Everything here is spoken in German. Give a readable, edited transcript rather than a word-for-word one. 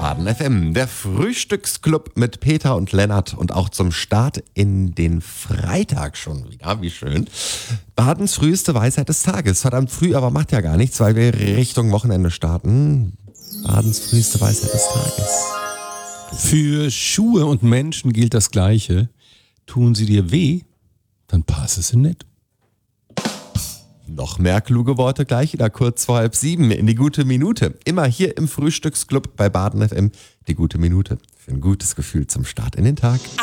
Baden FM, der Frühstücksclub mit Peter und Lennart und auch zum Start in den Freitag schon wieder, wie schön. Badens früheste Weisheit des Tages, verdammt früh, aber macht ja gar nichts, weil wir Richtung Wochenende starten. Badens früheste Weisheit des Tages. Für Schuhe und Menschen gilt das Gleiche. Tun sie dir weh, dann passe sie nicht. Noch mehr kluge Worte gleich wieder kurz vor 6:30 in die gute Minute. Immer hier im Frühstücksclub bei Baden FM. Die gute Minute für ein gutes Gefühl zum Start in den Tag.